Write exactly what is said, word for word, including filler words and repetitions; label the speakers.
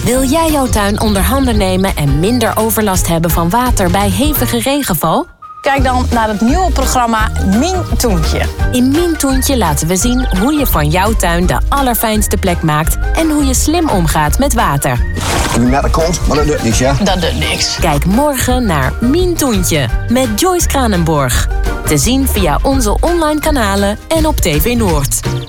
Speaker 1: Wil jij jouw tuin onder handen nemen en minder overlast hebben van water bij hevige regenval?
Speaker 2: Kijk dan naar het nieuwe programma Mien Toentje.
Speaker 1: In Mien Toentje laten we zien hoe je van jouw tuin de allerfijnste plek maakt en hoe je slim omgaat met water.
Speaker 3: Ik ben met de kont, maar dat doet niks, ja?
Speaker 2: Dat doet niks.
Speaker 1: Kijk morgen naar Mien Toentje met Joyce Kranenborg. Te zien via onze online kanalen en op T V Noord.